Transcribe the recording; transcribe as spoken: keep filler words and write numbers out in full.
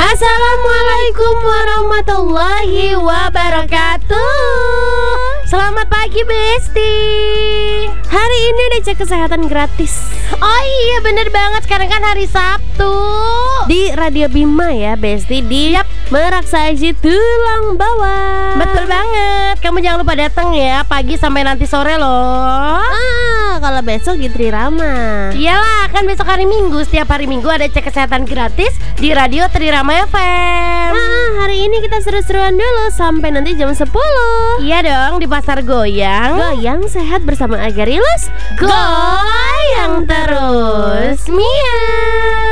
Assalamualaikum warahmatullahi wabarakatuh. Selamat pagi Besti. Hari ini ada cek kesehatan gratis. Oh iya bener banget, sekarang kan hari Sabtu. Di Radio Bima ya Besti, di yep. Merak Saji Tulang Bawah. Betul banget, kamu jangan lupa datang ya, pagi sampai nanti sore loh. Ah, kalau besok di Trirama. Iyalah, kan besok hari Minggu. Setiap hari Minggu ada cek kesehatan gratis di Radio Trirama F M. Ah, hari ini kita seru-seruan dulu sampai nanti jam sepuluh. Iya dong, di Pasar Goyang. Goyang sehat bersama Agarilus. Goyang terus Mia.